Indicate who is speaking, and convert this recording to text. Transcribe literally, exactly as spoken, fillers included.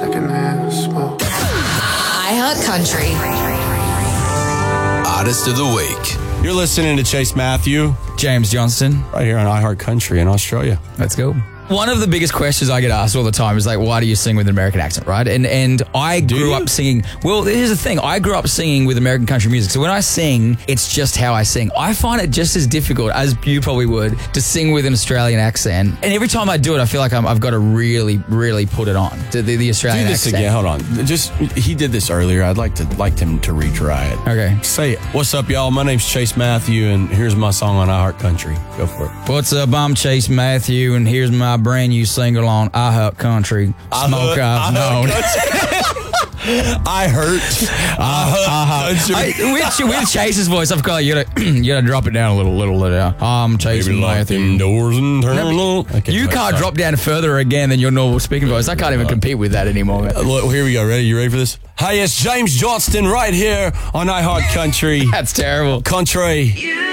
Speaker 1: secondhand smoke.
Speaker 2: iHeart Country.
Speaker 3: Artist of the Week. You're listening to Chase Matthew,
Speaker 4: James Johnston,
Speaker 3: right here on iHeart Country in Australia.
Speaker 4: Let's go. One of the biggest questions I get asked all the time is like, why do you sing with an American accent, right? And and I
Speaker 3: Do
Speaker 4: grew
Speaker 3: you?
Speaker 4: up singing, well, here's the thing. I grew up singing with American country music. So when I sing, it's just how I sing. I find it just as difficult as you probably would to sing with an Australian accent. And every time I do it, I feel like I'm, I've got to really, really put it on, the, the, the Australian
Speaker 3: Do this
Speaker 4: accent.
Speaker 3: again. Hold on. Just he did this earlier. I'd like to like him to retry it.
Speaker 4: Okay.
Speaker 3: Say, what's up, y'all? My name's Chase Matthew, and here's my song on iHeart Country. Go for it.
Speaker 4: What's up? I'm Chase Matthew, and here's my brand new single on iHeart Country. Smoke I've known.
Speaker 3: I hurt. I hurt.
Speaker 4: I, with, with Chase's voice, I've got you gotta you gotta drop it down a little, little, little down. I'm Chase
Speaker 3: Maybe lock
Speaker 4: Matthew.
Speaker 3: them doors and turn
Speaker 4: No,
Speaker 3: on. Okay,
Speaker 4: you
Speaker 3: sorry,
Speaker 4: can't
Speaker 3: sorry.
Speaker 4: drop down further again than your normal speaking voice. I can't even compete with that anymore. Man.
Speaker 3: Uh, Look, here we go. Ready? You ready for this? Hi, it's James Johnston right here on iHeart Country.
Speaker 4: That's terrible.
Speaker 3: Country.